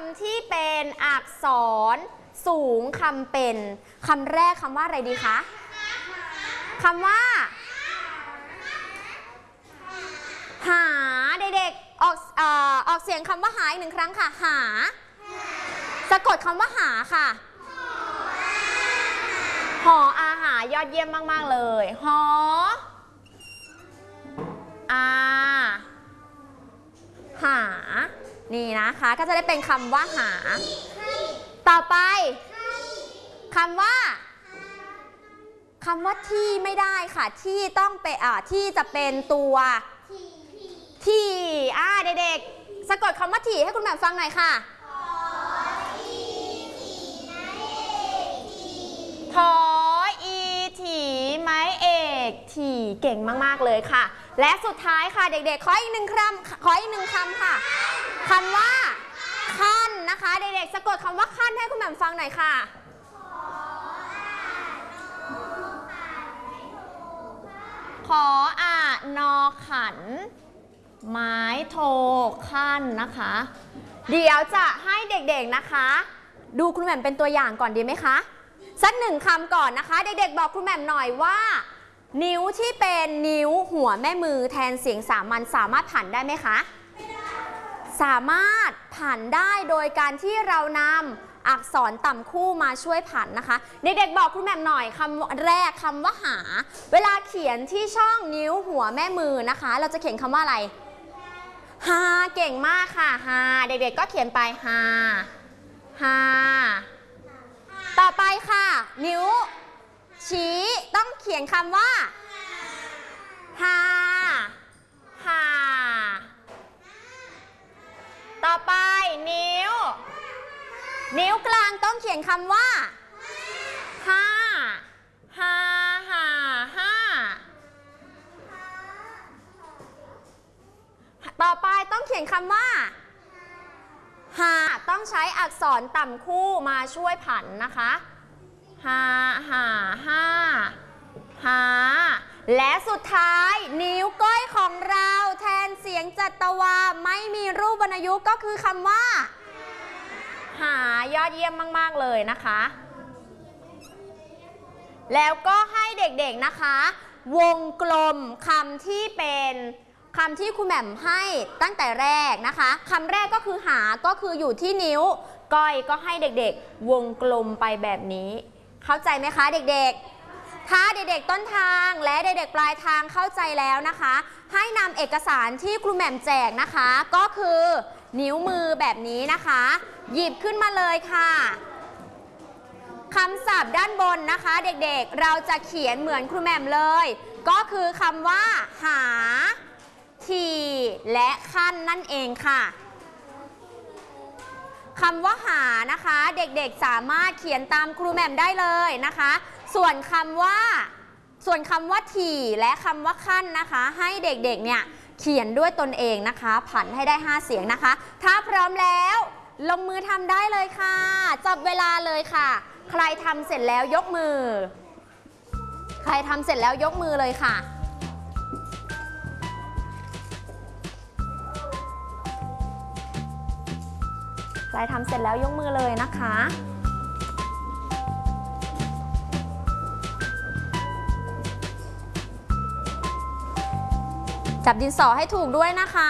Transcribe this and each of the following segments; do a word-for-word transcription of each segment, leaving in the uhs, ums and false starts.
ำที่เป็นอักษรสูงคำเป็นคำแรกคำว่าอะไรดีคะคำว่าหาเด็กๆออกเอ่อออกเสียงคำว่าหาอีกหนึ่งครั้งค่ะหาสะกดคำว่าหาค่ะหออาหายอดเยี่ยมมากๆเลยหออาหานี่นะคะก็จะได้เป็นคำว่าหาต่อไปคำว่าคำว่าที่ไม่ได้ค่ะที่ต้องเป็นอ่าที่จะเป็นตัวที่อ่าเด็กๆสะกดคำว่าที่ให้คุณแม่ฟังหน่อยค่ะพออีถีไม้เอกถี่เก่งมากๆเลยค่ะและสุดท้ายค่ะเด็กๆขออีกหนึ่งคำขออีกหนึ่งคำค่ะคำว่าขั้นนะคะเด็กๆสะกดคำว่าขั้นให้คุณแม่ฟังหน่อยค่ะขออ่านอขันไม้โทขั้นนะคะเดี๋ยวจะให้เด็กๆนะคะดูคุณแม่เป็นตัวอย่างก่อนดีไหมคะสักหนึ่งคำก่อนนะคะเด็กๆบอกคุณแม่หน่อยว่านิ้วที่เป็นนิ้วหัวแม่มือแทนเสียงสามัญสามารถผันได้ไหมคะสามารถผันได้โดยการที่เรานำอักษรต่ำคู่มาช่วยผันนะคะเด็กๆบอกคุณแม่หน่อยคำแรกคำว่าหาเวลาเขียนที่ช่องนิ้วหัวแม่มือนะคะเราจะเขียนคำว่าอะไรหาเก่งมากค่ะหาเด็กๆก็เขียนไปหาหาต่อไปค่ะนิ้วชี้ต้องเขียนคำว่าหาหาต่อไปนิ้วนิ้วกลางต้องเขียนคำว่าห้าห้าห้าห้าต่อไปต้องเขียนคำว่าหาต้องใช้อักษรต่ำคู่มาช่วยผันนะคะหาหาห้าหาและสุดท้ายนิ้วก้อยของเราแทนเสียงจัตวาไม่มีรูปวรรณยุกต์ก็คือคำว่าหายอดเยี่ยมมากๆเลยนะคะแล้วก็ให้เด็กๆนะคะวงกลมคำที่เป็นคำที่ครูแหม่มให้ตั้งแต่แรกนะคะคำแรกก็คือหาก็คืออยู่ที่นิ้วก้อยก็ให้เด็กๆวงกลมไปแบบนี้เข้าใจไหมคะเด็กๆถ้าเด็กๆต้นทางและเด็กๆปลายทางเข้าใจแล้วนะคะให้นำเอกสารที่ครูแหม่มแจกนะคะก็คือนิ้วมือแบบนี้นะคะหยิบขึ้นมาเลยค่ะคำศัพท์ด้านบนนะคะเด็กๆเราจะเขียนเหมือนครูแหม่มเลยก็คือคำว่าหาที่และขั้นนั่นเองค่ะคำว่าหานะคะเด็กๆสามารถเขียนตามครูแหม่มได้เลยนะคะส่วนคำว่าส่วนคำว่าที่และคำว่าขั้นนะคะให้เด็กๆเนี่ยเขียนด้วยตนเองนะคะผันให้ได้ห้าเสียงนะคะถ้าพร้อมแล้วลงมือทำได้เลยค่ะจับเวลาเลยค่ะใครทำเสร็จแล้วยกมือใครทำเสร็จแล้วยกมือเลยค่ะใครทำเสร็จแล้วยกมือเลยนะคะจับดินสอให้ถูกด้วยนะคะ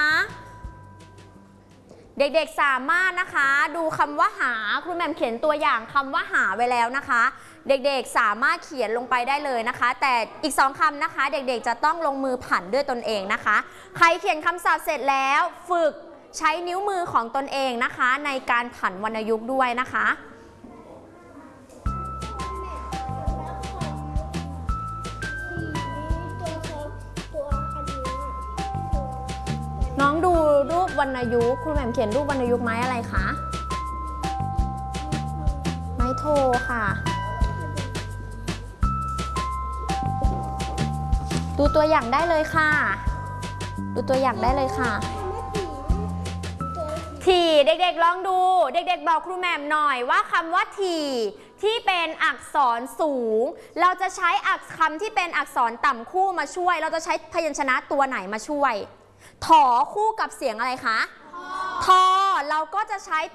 เด็กๆสามารถนะคะดูคำว่าหาครูแหม่มเขียนตัวอย่างคำว่าหาไว้แล้วนะคะเด็กๆสามารถเขียนลงไปได้เลยนะคะแต่อีกสองคำนะคะเด็กๆจะต้องลงมือผันด้วยตนเองนะคะใครเขียนคำศัพท์เสร็จแล้วฝึกใช้นิ้วมือของตนเองนะคะในการผันวรรณยุกต์ด้วยนะคะน้องดูรูปวรรณยุกต์ครูแหม่มเขียนรูปวรรณยุกต์ไม้อะไรคะไม้โทค่ะดูตัวอย่างได้เลยค่ะดูตัวอย่างได้เลยค่ะถี่เด็กๆลองดูเด็กๆบอกครูแหม่มหน่อยว่าคำว่าถี่ที่เป็นอักษรสูงเราจะใช้อักษรคำที่เป็นอักษรต่ำคู่มาช่วยเราจะใช้พยัญชนะตัวไหนมาช่วยถอคู่กับเสียงอะไรคะทอเราก็จะใช้